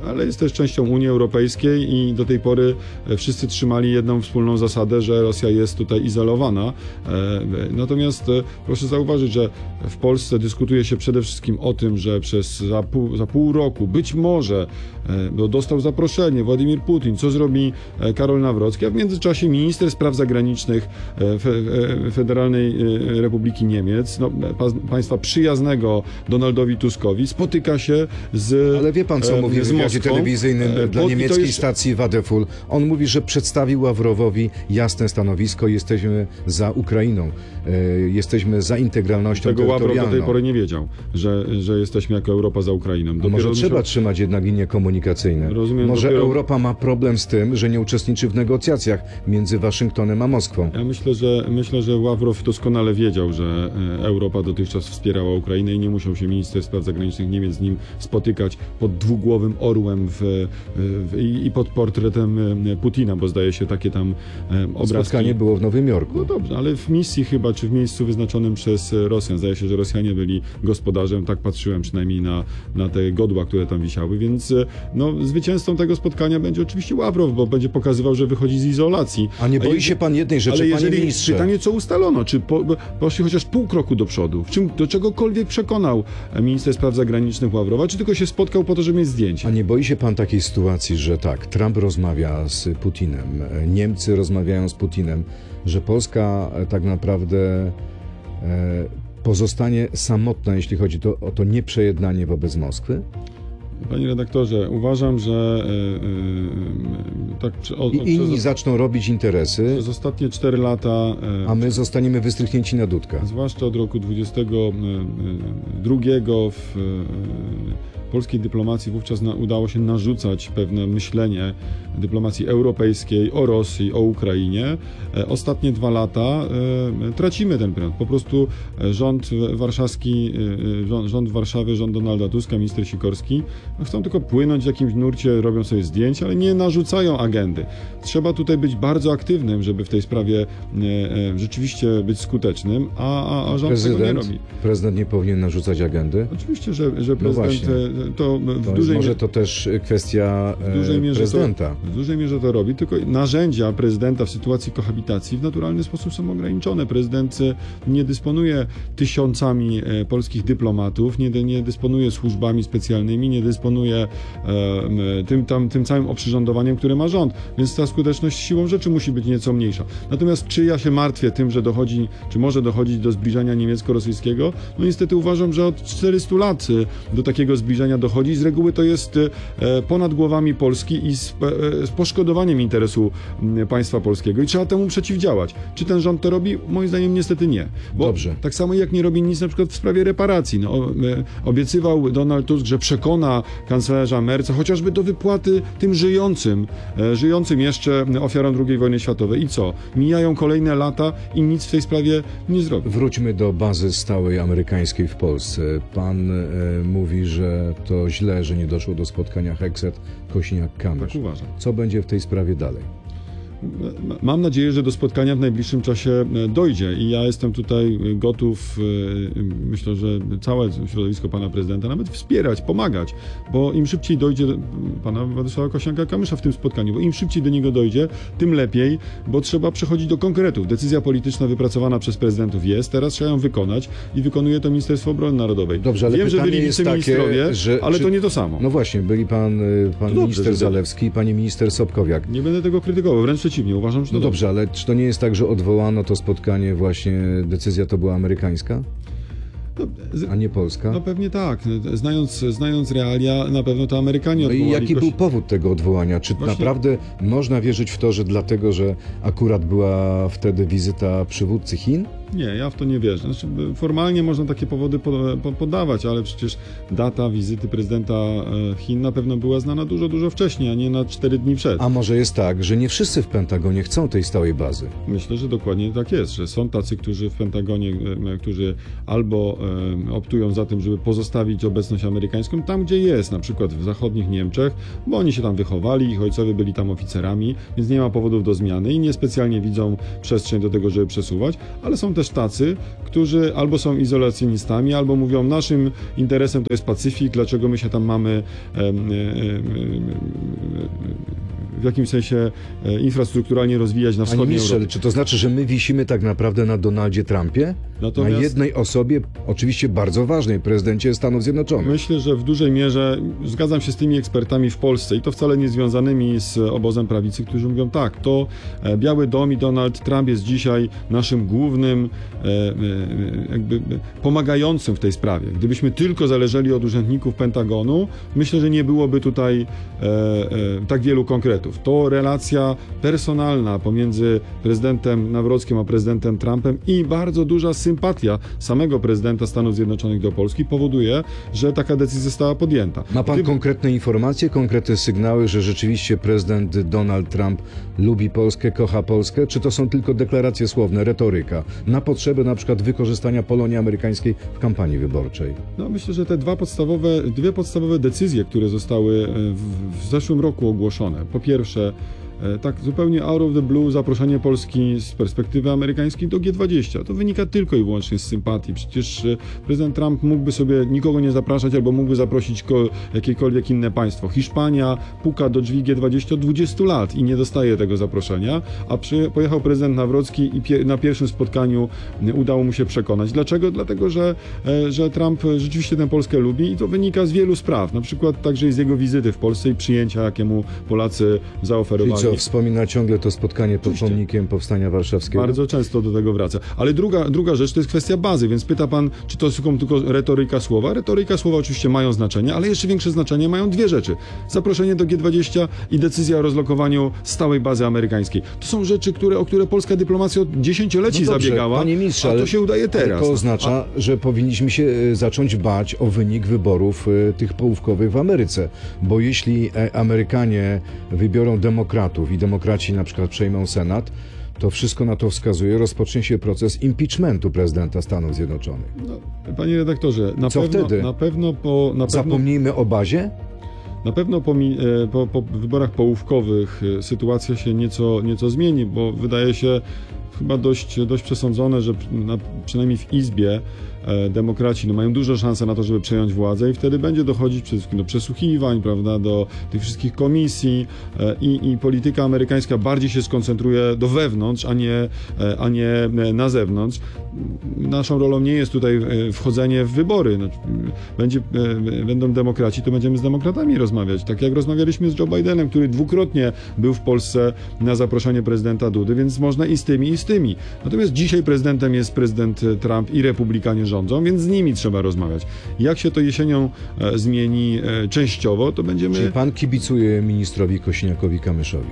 [SPEAKER 12] też częścią Unii Europejskiej i do tej pory wszyscy trzymali jedną wspólną zasadę, że Rosja jest tutaj izolowana. Natomiast proszę zauważyć, że w Polsce dyskutuje się przede wszystkim o tym, że przez za pół, za pół roku być może bo dostał zaproszenie Władimir Putin, co zrobi Karol Nawrocki, a w międzyczasie minister spraw zagranicznych Federalnej Republiki Niemiec, no, państwa przyjaznego Donaldowi Tuskowi, spotyka się z
[SPEAKER 11] Ale wie pan, co mówi w wywiadzie telewizyjnym dla
[SPEAKER 12] Bo,
[SPEAKER 11] niemieckiej
[SPEAKER 12] jest...
[SPEAKER 11] stacji Wadeful? On mówi, że przedstawił Ławrowowi jasne stanowisko, jesteśmy za Ukrainą, jesteśmy za integralnością
[SPEAKER 12] Tego
[SPEAKER 11] terytorialną.
[SPEAKER 12] Ławrow do tej pory nie wiedział, że, że jesteśmy jako Europa za Ukrainą.
[SPEAKER 11] A może trzeba musiał... trzymać jednak linie komunikacyjne?
[SPEAKER 12] Rozumiem,
[SPEAKER 11] może
[SPEAKER 12] dopiero...
[SPEAKER 11] Europa ma problem z tym, że nie uczestniczy w negocjacjach między Waszyngtonem a Moskwą.
[SPEAKER 12] Ja myślę, że myślę, że Ławrow doskonale wiedział, że Europa dotychczas wspierała Ukrainę i nie musiał się minister spraw zagranicznych Niemiec z nim spotykać pod dwugłowym orłem w, w, i pod portretem Putina, bo zdaje się takie tam obrazki.
[SPEAKER 11] Spotkanie było w Nowym Jorku.
[SPEAKER 12] No dobrze, ale w misji chyba, czy w miejscu wyznaczonym przez Rosjan. Zdaje się, że Rosjanie byli gospodarzem, tak patrzyłem przynajmniej na, na te godła, które tam wisiały, więc no, zwycięzcą tego spotkania będzie oczywiście Ławrow, bo będzie pokazywał, że wychodzi z izolacji.
[SPEAKER 11] A nie boi się pan jednej rzeczy,
[SPEAKER 12] ale
[SPEAKER 11] panie
[SPEAKER 12] jeżeli,
[SPEAKER 11] ministrze?
[SPEAKER 12] Pytanie, co ustalono? Czy po, poszli chociaż pół kroku do przodu? W czym, do czegokolwiek przekonał minister spraw zagranicznych Ławrowa, czy tylko się spotkał po to, żeby mieć zdjęcie?
[SPEAKER 11] A nie boi się pan takiej sytuacji, że tak, Trump rozmawia z Putinem, Niemcy rozmawiają z Putinem, że Polska tak naprawdę e, pozostanie samotna, jeśli chodzi to, o to nieprzejednanie wobec Moskwy?
[SPEAKER 12] Panie redaktorze, uważam, że yy, tak... O, o,
[SPEAKER 11] I inni
[SPEAKER 12] przez,
[SPEAKER 11] zaczną robić interesy.
[SPEAKER 12] Przez ostatnie cztery lata... Yy,
[SPEAKER 11] a my zostaniemy wystrzyknięci na dudka.
[SPEAKER 12] Zwłaszcza od roku dwudziestego drugiego w yy, polskiej dyplomacji wówczas na, udało się narzucać pewne myślenie dyplomacji europejskiej o Rosji, o Ukrainie. E, ostatnie dwa lata e, tracimy ten pręt. Po prostu rząd warszawski, e, rząd, rząd Warszawy, rząd Donalda Tuska, minister Sikorski no chcą tylko płynąć w jakimś nurcie, robią sobie zdjęcia, ale nie narzucają agendy. Trzeba tutaj być bardzo aktywnym, żeby w tej sprawie e, e, rzeczywiście być skutecznym, a, a, a rząd
[SPEAKER 11] prezydent,
[SPEAKER 12] tego nie robi.
[SPEAKER 11] Prezydent nie powinien narzucać agendy?
[SPEAKER 12] Oczywiście, że, że prezydent...
[SPEAKER 11] No
[SPEAKER 12] to w
[SPEAKER 11] to
[SPEAKER 12] dużej
[SPEAKER 11] może
[SPEAKER 12] mierze,
[SPEAKER 11] to też kwestia w dużej mierze prezydenta.
[SPEAKER 12] To, w dużej mierze to robi, tylko narzędzia prezydenta w sytuacji kohabitacji w naturalny sposób są ograniczone. Prezydent nie dysponuje tysiącami polskich dyplomatów, nie, nie dysponuje służbami specjalnymi, nie dysponuje e, tym, tam, tym całym oprzyrządowaniem, które ma rząd, więc ta skuteczność siłą rzeczy musi być nieco mniejsza. Natomiast czy ja się martwię tym, że dochodzi, czy może dochodzić do zbliżenia niemiecko-rosyjskiego? No niestety uważam, że od czterystu lat do takiego zbliżenia dochodzi. Z reguły to jest ponad głowami Polski i z, z poszkodowaniem interesu państwa polskiego i trzeba temu przeciwdziałać. Czy ten rząd to robi? Moim zdaniem niestety nie. Bo
[SPEAKER 11] Dobrze.
[SPEAKER 12] Tak samo jak nie robi nic na przykład w sprawie reparacji. No, obiecywał Donald Tusk, że przekona kanclerza Merca chociażby do wypłaty tym żyjącym, żyjącym jeszcze ofiarom drugiej wojny światowej. I co? Mijają kolejne lata i nic w tej sprawie nie zrobi.
[SPEAKER 11] Wróćmy do bazy stałej amerykańskiej w Polsce. Pan e, mówi, że to źle, że nie doszło do spotkania Hegseth-Kosiniak-Kamysz.
[SPEAKER 12] Tak uważam.
[SPEAKER 11] Co będzie w tej sprawie dalej?
[SPEAKER 12] Mam nadzieję, że do spotkania w najbliższym czasie dojdzie i ja jestem tutaj gotów, myślę, że całe środowisko pana prezydenta nawet wspierać, pomagać, bo im szybciej dojdzie pana Władysława Kosiniaka-Kamysza w tym spotkaniu, bo im szybciej do niego dojdzie, tym lepiej, bo trzeba przechodzić do konkretów. Decyzja polityczna wypracowana przez prezydentów jest, teraz trzeba ją wykonać i wykonuje to Ministerstwo Obrony Narodowej.
[SPEAKER 11] Dobrze, ale
[SPEAKER 12] wiem, że byli
[SPEAKER 11] jest
[SPEAKER 12] wiceministrowie,
[SPEAKER 11] takie, że,
[SPEAKER 12] ale
[SPEAKER 11] czy...
[SPEAKER 12] to nie to samo.
[SPEAKER 11] No właśnie, byli pan, pan
[SPEAKER 12] dobrze,
[SPEAKER 11] minister
[SPEAKER 12] że...
[SPEAKER 11] Zalewski i pani minister Sobkowiak.
[SPEAKER 12] Nie będę tego krytykował, wręcz przeciwnie, uważam, że to
[SPEAKER 11] No
[SPEAKER 12] dobrze.
[SPEAKER 11] dobrze, ale czy to nie jest tak, że odwołano to spotkanie, właśnie decyzja to była amerykańska?
[SPEAKER 12] No, z...
[SPEAKER 11] A nie Polska?
[SPEAKER 12] No pewnie tak. Znając, znając realia, na pewno to Amerykanie
[SPEAKER 11] no
[SPEAKER 12] odwołali.
[SPEAKER 11] I jaki
[SPEAKER 12] goś...
[SPEAKER 11] był powód tego odwołania? Czy
[SPEAKER 12] Właśnie...
[SPEAKER 11] naprawdę można wierzyć w to, że dlatego, że akurat była wtedy wizyta przywódcy Chin?
[SPEAKER 12] Nie, ja w to nie wierzę. Znaczy, formalnie można takie powody podawać, ale przecież data wizyty prezydenta Chin na pewno była znana dużo, dużo wcześniej, a nie na cztery dni przed.
[SPEAKER 11] A może jest tak, że nie wszyscy w Pentagonie chcą tej stałej bazy?
[SPEAKER 12] Myślę, że dokładnie tak jest, że są tacy, którzy w Pentagonie, którzy albo optują za tym, żeby pozostawić obecność amerykańską tam, gdzie jest, na przykład w zachodnich Niemczech, bo oni się tam wychowali, ich ojcowie byli tam oficerami, więc nie ma powodów do zmiany i niespecjalnie widzą przestrzeń do tego, żeby przesuwać, ale są też też tacy, którzy albo są izolacjonistami, albo mówią, naszym interesem to jest Pacyfik, dlaczego my się tam mamy e, e, e, w jakimś sensie e, infrastrukturalnie rozwijać na wschodniej
[SPEAKER 11] Michel,
[SPEAKER 12] Europie.
[SPEAKER 11] czy to znaczy, że my wisimy tak naprawdę na Donaldzie Trumpie?
[SPEAKER 12] Natomiast...
[SPEAKER 11] Na jednej osobie, oczywiście bardzo ważnej, prezydencie Stanów Zjednoczonych.
[SPEAKER 12] Myślę, że w dużej mierze zgadzam się z tymi ekspertami w Polsce i to wcale nie związanymi z obozem prawicy, którzy mówią tak, to Biały Dom i Donald Trump jest dzisiaj naszym głównym e, e, jakby pomagającym w tej sprawie. Gdybyśmy tylko zależeli od urzędników Pentagonu, myślę, że nie byłoby tutaj e, e, tak wielu konkretów. To relacja personalna pomiędzy prezydentem Nawrockim a prezydentem Trumpem i bardzo duża sympatia samego prezydenta Stanów Zjednoczonych do Polski powoduje, że taka decyzja została podjęta.
[SPEAKER 11] Ma pan
[SPEAKER 12] Gdyby...
[SPEAKER 11] konkretne informacje, konkretne sygnały, że rzeczywiście prezydent Donald Trump lubi Polskę, kocha Polskę, czy to są tylko deklaracje słowne, retoryka, na potrzeby na przykład wykorzystania Polonii amerykańskiej w kampanii wyborczej?
[SPEAKER 12] No, myślę, że te dwa podstawowe, dwie podstawowe decyzje, które zostały w, w zeszłym roku ogłoszone. Po pierwsze, tak zupełnie out of the blue zaproszenie Polski z perspektywy amerykańskiej do G dwadzieścia. To wynika tylko i wyłącznie z sympatii. Przecież prezydent Trump mógłby sobie nikogo nie zapraszać albo mógłby zaprosić jakiekolwiek inne państwo. Hiszpania puka do drzwi G dwadzieścia od dwudziestu lat i nie dostaje tego zaproszenia, a przy, pojechał prezydent Nawrocki i pie, na pierwszym spotkaniu udało mu się przekonać. Dlaczego? Dlatego, że, że Trump rzeczywiście tę Polskę lubi i to wynika z wielu spraw. Na przykład także i z jego wizyty w Polsce i przyjęcia, jakie mu Polacy zaoferowali.
[SPEAKER 11] Wspomina ciągle to spotkanie pod
[SPEAKER 12] Oczywiście.
[SPEAKER 11] pomnikiem Powstania Warszawskiego.
[SPEAKER 12] Bardzo często do tego wraca. Ale druga, druga rzecz to jest kwestia bazy, więc pyta pan, czy to są tylko retoryka słowa. Retoryka słowa oczywiście mają znaczenie, ale jeszcze większe znaczenie mają dwie rzeczy. Zaproszenie do G dwadzieścia i decyzja o rozlokowaniu stałej bazy amerykańskiej. To są rzeczy, które, o które polska dyplomacja od dziesięcioleci
[SPEAKER 11] no dobrze,
[SPEAKER 12] zabiegała,
[SPEAKER 11] panie ministrze,
[SPEAKER 12] a to się udaje teraz.
[SPEAKER 11] To oznacza, a... że powinniśmy się zacząć bać o wynik wyborów tych połówkowych w Ameryce, bo jeśli Amerykanie wybiorą demokratów i demokraci na przykład przejmą Senat, to wszystko na to wskazuje, rozpocznie się proces impeachmentu prezydenta Stanów Zjednoczonych.
[SPEAKER 12] No, panie redaktorze, na
[SPEAKER 11] Co
[SPEAKER 12] pewno,
[SPEAKER 11] wtedy?
[SPEAKER 12] Na pewno po... Na
[SPEAKER 11] Zapomnijmy
[SPEAKER 12] pewno...
[SPEAKER 11] o bazie?
[SPEAKER 12] Na pewno po, po, po wyborach połówkowych sytuacja się nieco, nieco zmieni, bo wydaje się chyba dość, dość przesądzone, że na, przynajmniej w Izbie e, demokraci no, mają dużo szansę na to, żeby przejąć władzę i wtedy będzie dochodzić przede wszystkim do przesłuchiwań, prawda, do tych wszystkich komisji e, i, i polityka amerykańska bardziej się skoncentruje do wewnątrz, a nie, e, a nie na zewnątrz. Naszą rolą nie jest tutaj wchodzenie w wybory. No, będzie, e, będą demokraci, to będziemy z demokratami rozmawiać. Tak jak rozmawialiśmy z Joe Bidenem, który dwukrotnie był w Polsce na zaproszenie prezydenta Dudy, więc można i z tymi, i z tymi. Natomiast dzisiaj prezydentem jest prezydent Trump i republikanie rządzą, więc z nimi trzeba rozmawiać. Jak się to jesienią e, zmieni e, częściowo, to będziemy...
[SPEAKER 11] Czy pan kibicuje ministrowi Kosiniakowi-Kamyszowi?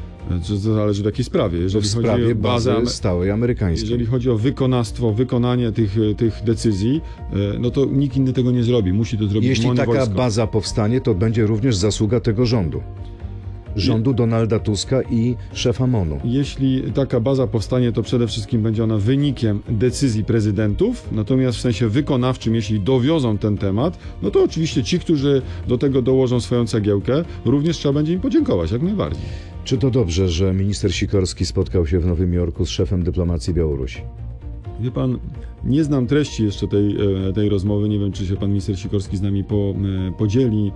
[SPEAKER 12] To zależy w jakiej sprawie. Jeżeli
[SPEAKER 11] w sprawie
[SPEAKER 12] chodzi o bazę
[SPEAKER 11] bazy stałej amerykańskiej.
[SPEAKER 12] Jeżeli chodzi o wykonawstwo, wykonanie tych, tych decyzji, no to nikt inny tego nie zrobi. Musi to zrobić
[SPEAKER 11] Jeśli
[SPEAKER 12] MON i
[SPEAKER 11] taka
[SPEAKER 12] wojsko.
[SPEAKER 11] baza powstanie, to będzie również zasługa tego rządu. Rządu Donalda Tuska i szefa MONu.
[SPEAKER 12] Jeśli taka baza powstanie, to przede wszystkim będzie ona wynikiem decyzji prezydentów, natomiast w sensie wykonawczym, jeśli dowiozą ten temat, no to oczywiście ci, którzy do tego dołożą swoją cegiełkę, również trzeba będzie im podziękować, jak najbardziej.
[SPEAKER 11] Czy to dobrze, że minister Sikorski spotkał się w Nowym Jorku z szefem dyplomacji Białorusi?
[SPEAKER 12] Wie pan, nie znam treści jeszcze tej, tej rozmowy, nie wiem, czy się pan minister Sikorski z nami po, podzieli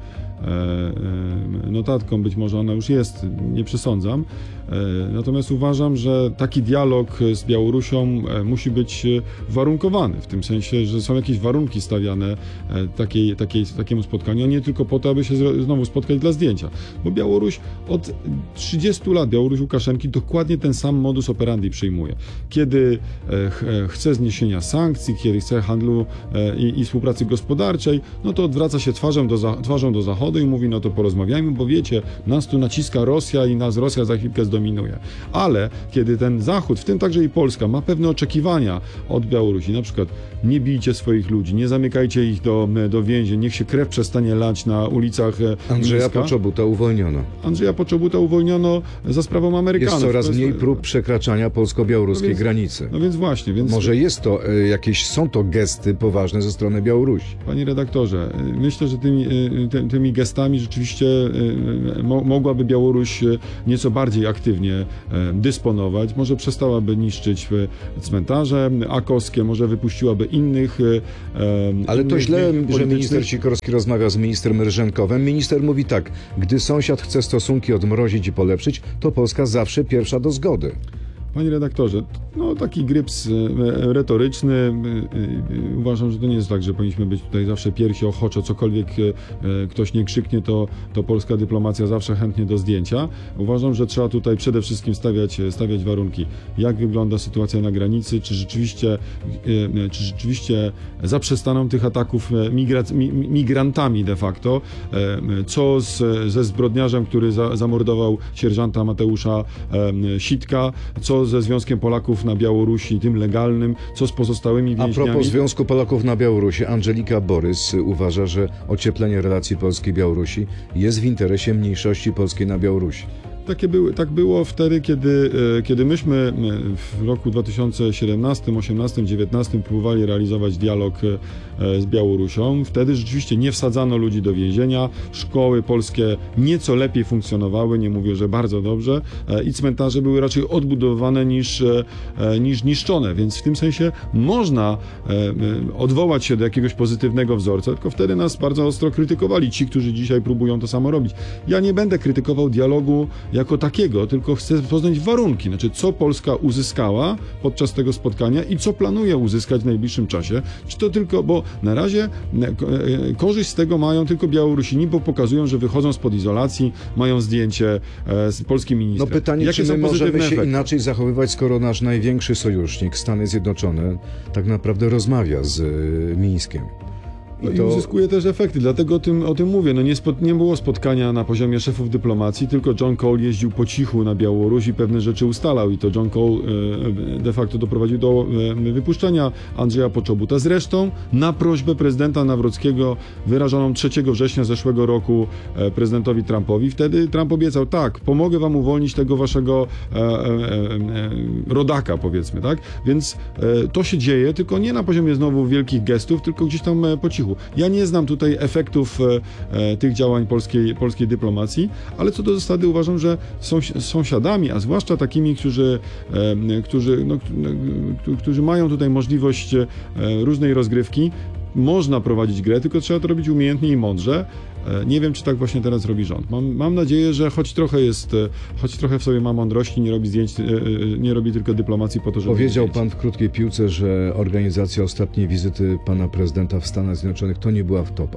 [SPEAKER 12] notatką, być może ona już jest, nie przesądzam. Natomiast uważam, że taki dialog z Białorusią musi być warunkowany, w tym sensie, że są jakieś warunki stawiane takiej, takiej, takiemu spotkaniu, a nie tylko po to, aby się znowu spotkać dla zdjęcia. Bo Białoruś od trzydziestu lat, Białoruś Łukaszenki dokładnie ten sam modus operandi przyjmuje. Kiedy chce zniesienia sankcji, kiedy chce handlu i, i współpracy gospodarczej, no to odwraca się twarzą do, za, twarzą do Zachodu i mówi, no to porozmawiajmy, bo wiecie, nas tu naciska Rosja i nas Rosja za chwilkę zdominuje. Ale kiedy ten Zachód, w tym także i Polska, ma pewne oczekiwania od Białorusi, na przykład nie bijcie swoich ludzi, nie zamykajcie ich do, do więzień, niech się krew przestanie lać na ulicach
[SPEAKER 11] Andrzeja
[SPEAKER 12] Mińska.
[SPEAKER 11] Poczobuta uwolniono.
[SPEAKER 12] Andrzeja Poczobuta uwolniono za sprawą Amerykanów.
[SPEAKER 11] Jest coraz
[SPEAKER 12] jest,
[SPEAKER 11] mniej prób przekraczania polsko-białoruskiej
[SPEAKER 12] no więc,
[SPEAKER 11] granicy.
[SPEAKER 12] No więc właśnie. Więc
[SPEAKER 11] Może może jest to e, jakieś, są to gesty poważne ze strony Białorusi.
[SPEAKER 12] Panie redaktorze, myślę, że tymi, ty, tymi gestami rzeczywiście mo, mogłaby Białoruś nieco bardziej aktywnie dysponować. Może przestałaby niszczyć cmentarze akowskie, może wypuściłaby innych.
[SPEAKER 11] Ale
[SPEAKER 12] innych
[SPEAKER 11] to źle, że minister
[SPEAKER 12] politycznych.
[SPEAKER 11] Sikorski rozmawia z ministrem Rzenkowem. Minister mówi tak, gdy sąsiad chce stosunki odmrozić i polepszyć, to Polska zawsze pierwsza do zgody.
[SPEAKER 12] Panie redaktorze, no taki gryps retoryczny. Uważam, że to nie jest tak, że powinniśmy być tutaj zawsze piersi ochoczo, cokolwiek ktoś nie krzyknie, to, to polska dyplomacja zawsze chętnie do zdjęcia. Uważam, że trzeba tutaj przede wszystkim stawiać, stawiać warunki. Jak wygląda sytuacja na granicy, czy rzeczywiście, czy rzeczywiście zaprzestaną tych ataków migra- migrantami de facto, co z, ze zbrodniarzem, który za, zamordował sierżanta Mateusza Sitka, co ze Związkiem Polaków na Białorusi, tym legalnym, co z pozostałymi więźniami.
[SPEAKER 11] A propos Związku Polaków na Białorusi, Angelika Borys uważa, że ocieplenie relacji Polski-Białorusi jest w interesie mniejszości polskiej na Białorusi.
[SPEAKER 12] Takie były, tak było wtedy, kiedy, kiedy myśmy w roku dwa tysiące siedemnastym, osiemnastym, dziewiętnastym próbowali realizować dialog z Białorusią. Wtedy rzeczywiście nie wsadzano ludzi do więzienia, szkoły polskie nieco lepiej funkcjonowały, nie mówię, że bardzo dobrze, i cmentarze były raczej odbudowane niż, niż niszczone, więc w tym sensie można odwołać się do jakiegoś pozytywnego wzorca, tylko wtedy nas bardzo ostro krytykowali ci, którzy dzisiaj próbują to samo robić. Ja nie będę krytykował dialogu jako takiego, tylko chcę poznać warunki, znaczy co Polska uzyskała podczas tego spotkania i co planuje uzyskać w najbliższym czasie. Czy to tylko, bo na razie korzyść z tego mają tylko Białorusini, bo pokazują, że wychodzą spod izolacji, mają zdjęcie z polskim ministrem.
[SPEAKER 11] No pytanie,
[SPEAKER 12] Jakie
[SPEAKER 11] czy my możemy się
[SPEAKER 12] efekty?
[SPEAKER 11] inaczej zachowywać, skoro nasz największy sojusznik, Stany Zjednoczone, tak naprawdę rozmawia z Mińskiem.
[SPEAKER 12] No i uzyskuje też efekty, dlatego o tym, o tym mówię. No nie, spo, nie było spotkania na poziomie szefów dyplomacji, tylko John Cole jeździł po cichu na Białoruś i pewne rzeczy ustalał i to John Cole e, de facto doprowadził do e, wypuszczenia Andrzeja Poczobuta. Zresztą na prośbę prezydenta Nawrockiego wyrażoną trzeciego września zeszłego roku e, prezydentowi Trumpowi. Wtedy Trump obiecał, tak, pomogę wam uwolnić tego waszego e, e, e, rodaka, powiedzmy, tak? Więc e, to się dzieje, tylko nie na poziomie znowu wielkich gestów, tylko gdzieś tam e, po cichu. Ja nie znam tutaj efektów e, tych działań polskiej, polskiej dyplomacji, ale co do zasady uważam, że są sąsiadami, a zwłaszcza takimi, którzy, e, którzy, no, którzy mają tutaj możliwość e, różnej rozgrywki, można prowadzić grę, tylko trzeba to robić umiejętnie i mądrze. Nie wiem, czy tak właśnie teraz robi rząd. Mam, mam nadzieję, że choć trochę jest, choć trochę w sobie ma mądrości, nie robi zdjęć, nie robi tylko dyplomacji po to, żeby...
[SPEAKER 11] Powiedział pan w krótkiej piłce, że organizacja ostatniej wizyty pana prezydenta w Stanach Zjednoczonych to nie była wtopa.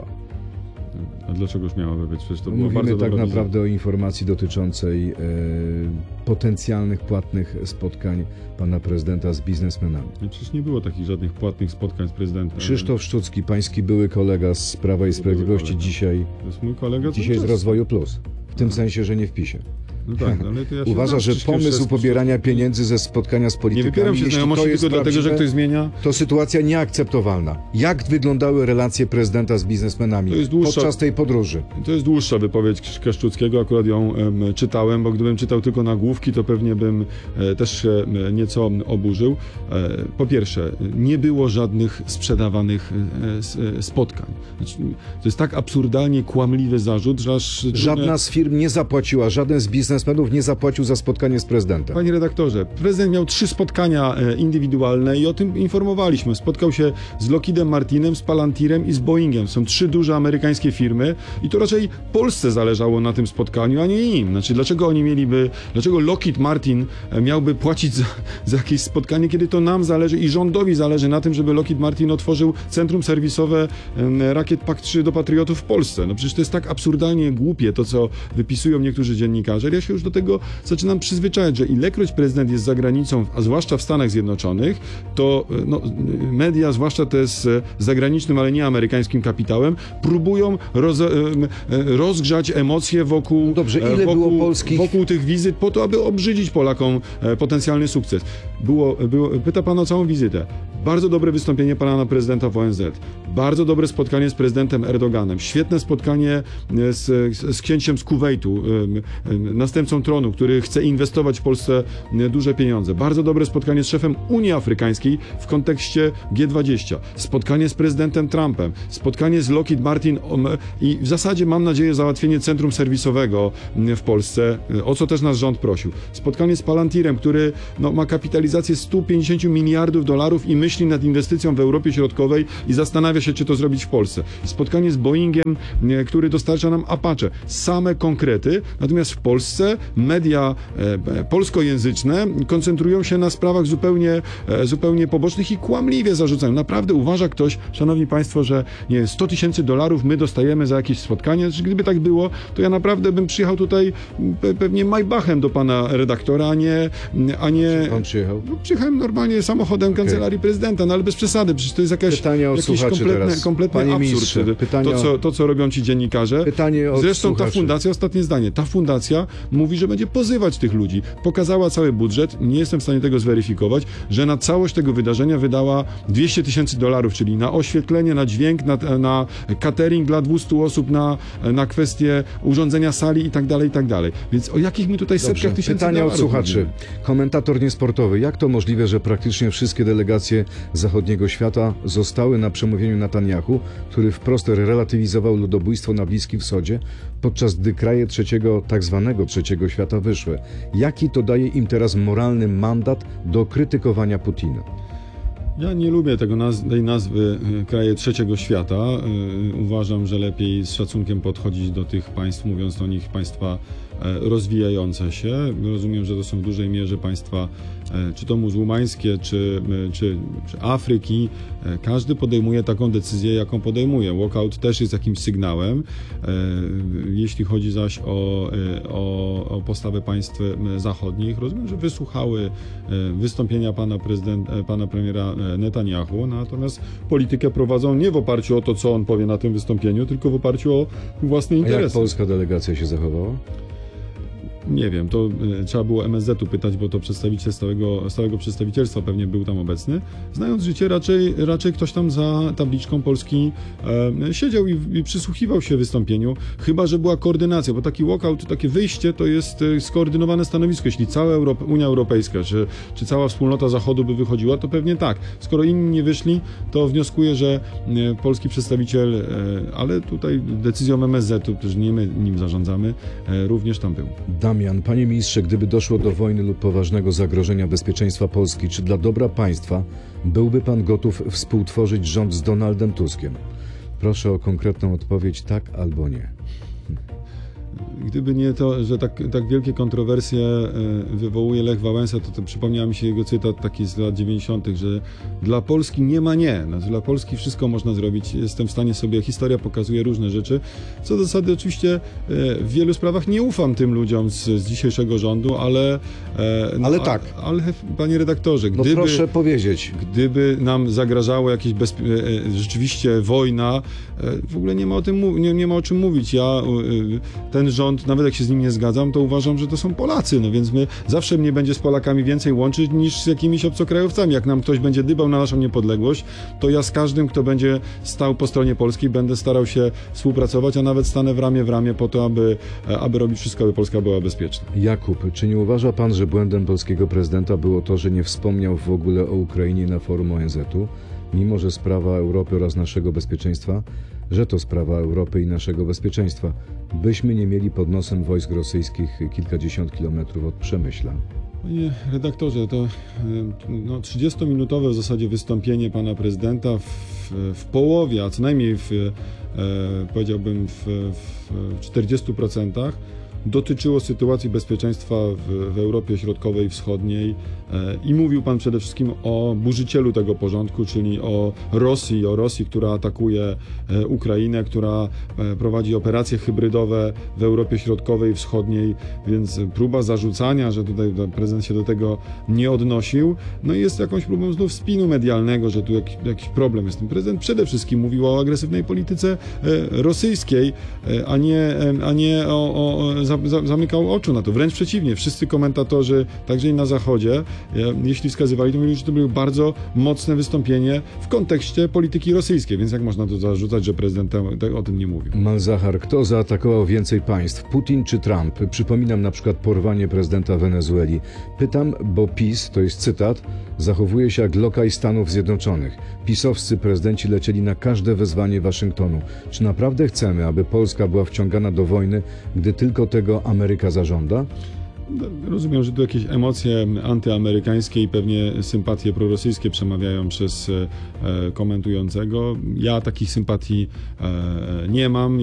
[SPEAKER 12] A dlaczegoż miałaby być? Przecież to było
[SPEAKER 11] Mówimy
[SPEAKER 12] bardzo
[SPEAKER 11] tak
[SPEAKER 12] dobra
[SPEAKER 11] naprawdę
[SPEAKER 12] wizyta.
[SPEAKER 11] o informacji dotyczącej e, potencjalnych płatnych spotkań pana prezydenta z biznesmenami.
[SPEAKER 12] No przecież nie było takich żadnych płatnych spotkań z prezydentem.
[SPEAKER 11] Krzysztof Szczucki, pański były kolega z Prawa i Sprawiedliwości, dzisiaj,
[SPEAKER 12] To jest mój kolega.
[SPEAKER 11] dzisiaj z Rozwoju Plus. W tym sensie, że nie w PiSie.
[SPEAKER 12] No tak, ale to ja się
[SPEAKER 11] Uważa,
[SPEAKER 12] znam
[SPEAKER 11] że
[SPEAKER 12] Krzyśkiem
[SPEAKER 11] pomysł
[SPEAKER 12] Szczuckim.
[SPEAKER 11] pobierania pieniędzy ze spotkania z politykami,
[SPEAKER 12] Nie wybieram się
[SPEAKER 11] jeśli
[SPEAKER 12] znajomości
[SPEAKER 11] to jest
[SPEAKER 12] tylko dlatego, że
[SPEAKER 11] prawdziwe,
[SPEAKER 12] ktoś zmienia.
[SPEAKER 11] to sytuacja nieakceptowalna. Jak wyglądały relacje prezydenta z biznesmenami
[SPEAKER 12] To jest dłuższa-
[SPEAKER 11] podczas tej podróży?
[SPEAKER 12] To jest dłuższa wypowiedź Krzyśka Szczuckiego, akurat ją em, czytałem, bo gdybym czytał tylko nagłówki, to pewnie bym e, też się e, nieco oburzył. E, po pierwsze, nie było żadnych sprzedawanych e, s, e, spotkań. Znaczy, to jest tak absurdalnie kłamliwy zarzut, że aż...
[SPEAKER 11] Żadna z firm nie zapłaciła, żaden z biznesmenów nie zapłacił za spotkanie z prezydentem.
[SPEAKER 12] Panie redaktorze, prezydent miał trzy spotkania e, indywidualne i o tym informowaliśmy. Spotkał się z Lockheedem Martinem, z Palantirem i z Boeingiem. Są trzy duże amerykańskie firmy i to raczej Polsce zależało na tym spotkaniu, a nie im. Znaczy, dlaczego oni mieliby, dlaczego Lockheed Martin e, miałby płacić za, za jakieś spotkanie, kiedy to nam zależy i rządowi zależy na tym, żeby Lockheed Martin otworzył centrum serwisowe e, rakiet P A C trzy do Patriotów w Polsce. No przecież to jest tak absurdalnie głupie to, co wypisują niektórzy dziennikarze. Ja się już do tego zaczynam przyzwyczajać, że ilekroć prezydent jest za granicą, a zwłaszcza w Stanach Zjednoczonych, to no, media, zwłaszcza te z zagranicznym, ale nie amerykańskim kapitałem, próbują roz, rozgrzać emocje wokół,
[SPEAKER 11] Dobrze, ile
[SPEAKER 12] wokół,
[SPEAKER 11] było polskich...
[SPEAKER 12] wokół tych wizyt po to, aby obrzydzić Polakom potencjalny sukces. Było, było, pyta pan o całą wizytę. Bardzo dobre wystąpienie pana prezydenta w O N Z. Bardzo dobre spotkanie z prezydentem Erdoganem. Świetne spotkanie z, z księciem z Kuwejtu, następcą tronu, który chce inwestować w Polsce duże pieniądze. Bardzo dobre spotkanie z szefem Unii Afrykańskiej w kontekście G dwadzieścia. Spotkanie z prezydentem Trumpem. Spotkanie z Lockheed Martin i w zasadzie mam nadzieję załatwienie centrum serwisowego w Polsce, o co też nasz rząd prosił. Spotkanie z Palantirem, który no, ma kapitalizację sto pięćdziesiąt miliardów dolarów i myśli nad inwestycją w Europie Środkowej i zastanawia się, czy to zrobić w Polsce. Spotkanie z Boeingiem, który dostarcza nam Apache. Same konkrety, natomiast w Polsce media e, polskojęzyczne koncentrują się na sprawach zupełnie, e, zupełnie pobocznych i kłamliwie zarzucają. Naprawdę uważa ktoś, szanowni państwo, że nie wiem, sto tysięcy dolarów my dostajemy za jakieś spotkanie? Gdyby tak było, to ja naprawdę bym przyjechał tutaj pe pewnie Maybachem do pana redaktora, a nie... A nie
[SPEAKER 11] Pan przyjechał?
[SPEAKER 12] No, przyjechałem normalnie samochodem okay. kancelarii prezydenta, no ale bez przesady, przecież to jest jakaś, jakiś kompletny, kompletny absurd. Ministrze, pytanie to, co, to, co robią ci dziennikarze.
[SPEAKER 11] Pytanie od
[SPEAKER 12] Zresztą
[SPEAKER 11] słuchaczy.
[SPEAKER 12] Ta fundacja, ostatnie zdanie, ta fundacja mówi, że będzie pozywać tych ludzi. Pokazała cały budżet, nie jestem w stanie tego zweryfikować, że na całość tego wydarzenia wydała dwieście tysięcy dolarów, czyli na oświetlenie, na dźwięk, na, na catering dla dwustu osób, na, na kwestię urządzenia sali i tak dalej, i tak dalej. Więc o jakich my tutaj
[SPEAKER 11] Dobrze.
[SPEAKER 12] setkach tysięcy
[SPEAKER 11] Pytanie
[SPEAKER 12] dolarów
[SPEAKER 11] od słuchaczy. Mówimy? Komentator niesportowy. Jak to możliwe, że praktycznie wszystkie delegacje zachodniego świata zostały na przemówieniu Netanyahu, który wprost relatywizował ludobójstwo na Bliskim Wschodzie, podczas gdy kraje trzeciego, tak zwanego trzeciego świata wyszły? Jaki to daje im teraz moralny mandat do krytykowania Putina?
[SPEAKER 12] Ja nie lubię tego naz tej nazwy kraje trzeciego świata. Yy, uważam, że lepiej z szacunkiem podchodzić do tych państw, mówiąc o nich państwa e, rozwijające się. Rozumiem, że to są w dużej mierze państwa e, czy to muzułmańskie, czy, e, czy, czy Afryki. E, każdy podejmuje taką decyzję, jaką podejmuje. Walkout też jest jakimś sygnałem. E, jeśli chodzi zaś o, e, o, o postawę państw zachodnich, rozumiem, że wysłuchały e, wystąpienia pana prezydenta, e, pana premiera Netanyahu, natomiast politykę prowadzą nie w oparciu o to, co on powie na tym wystąpieniu, tylko w oparciu o własne interesy.
[SPEAKER 11] A jak polska delegacja się zachowała?
[SPEAKER 12] Nie wiem, to y, trzeba było M S Z-u pytać, bo to przedstawiciel stałego, stałego przedstawicielstwa pewnie był tam obecny. Znając życie, raczej, raczej ktoś tam za tabliczką Polski e, siedział i, i przysłuchiwał się wystąpieniu, chyba że była koordynacja, bo taki walkout, takie wyjście to jest e, skoordynowane stanowisko. Jeśli cała Europa, Unia Europejska, czy, czy cała wspólnota Zachodu by wychodziła, to pewnie tak. Skoro inni nie wyszli, to wnioskuję, że e, polski przedstawiciel, e, ale tutaj decyzją M S Z-u, przecież nie my nim zarządzamy, e, również tam był.
[SPEAKER 11] Damian, panie ministrze, gdyby doszło do wojny lub poważnego zagrożenia bezpieczeństwa Polski, czy dla dobra państwa byłby pan gotów współtworzyć rząd z Donaldem Tuskiem? Proszę o konkretną odpowiedź, tak albo nie.
[SPEAKER 12] Gdyby nie to, że tak, tak wielkie kontrowersje wywołuje Lech Wałęsa, to, to przypomniał mi się jego cytat taki z lat dziewięćdziesiątych, że dla Polski nie ma nie. No, dla Polski wszystko można zrobić. Jestem w stanie sobie, historia pokazuje różne rzeczy. Co do zasady oczywiście w wielu sprawach nie ufam tym ludziom z, z dzisiejszego rządu, ale...
[SPEAKER 11] No, ale tak.
[SPEAKER 12] A, ale panie redaktorze,
[SPEAKER 11] gdyby... No proszę powiedzieć.
[SPEAKER 12] Gdyby nam zagrażało jakieś bezpie... rzeczywiście wojna, w ogóle nie ma o tym nie, nie ma o czym mówić. Ja ten rząd, nawet jak się z nim nie zgadzam, to uważam, że to są Polacy, no więc my zawsze mnie będzie z Polakami więcej łączyć niż z jakimiś obcokrajowcami. Jak nam ktoś będzie dbał na naszą niepodległość, to ja z każdym, kto będzie stał po stronie Polski, będę starał się współpracować, a nawet stanę w ramię w ramię po to, aby, aby robić wszystko, aby Polska była bezpieczna.
[SPEAKER 11] Jakub, czy nie uważa pan, że błędem polskiego prezydenta było to, że nie wspomniał w ogóle o Ukrainie na forum O N Z-u, mimo że sprawa Europy oraz naszego bezpieczeństwa, że to sprawa Europy i naszego bezpieczeństwa, byśmy nie mieli pod nosem wojsk rosyjskich kilkadziesiąt kilometrów od Przemyśla?
[SPEAKER 12] Panie redaktorze, to no, trzydziestominutowe w zasadzie wystąpienie pana prezydenta w, w połowie, a co najmniej w, e, powiedziałbym w, w czterdziestu procentach dotyczyło sytuacji bezpieczeństwa w, w Europie Środkowej i Wschodniej e, i mówił pan przede wszystkim o burzycielu tego porządku, czyli o Rosji, o Rosji, która atakuje e, Ukrainę, która e, prowadzi operacje hybrydowe w Europie Środkowej i Wschodniej, więc próba zarzucania, że tutaj prezydent się do tego nie odnosił, no i jest jakąś próbą znów spinu medialnego, że tu jakiś, jakiś problem jest. Ten prezydent przede wszystkim mówił o agresywnej polityce e, rosyjskiej, e, a nie, e, a nie o, o, o za, za, zamykał oczu na to. Wręcz przeciwnie, wszyscy komentatorzy, także i na Zachodzie, jeśli wskazywali, to mówili, że to było bardzo mocne wystąpienie w kontekście polityki rosyjskiej, więc jak można to zarzucać, że prezydent o tym nie mówił?
[SPEAKER 11] Malzahar, kto zaatakował więcej państw, Putin czy Trump? Przypominam na przykład porwanie prezydenta Wenezueli. Pytam, bo PiS, to jest cytat, zachowuje się jak lokaj Stanów Zjednoczonych. Pisowscy prezydenci lecieli na każde wezwanie Waszyngtonu. Czy naprawdę chcemy, aby Polska była wciągana do wojny, gdy tylko tego Ameryka zażąda?
[SPEAKER 12] Rozumiem, że tu jakieś emocje antyamerykańskie i pewnie sympatie prorosyjskie przemawiają przez e, komentującego. Ja takich sympatii e, nie mam.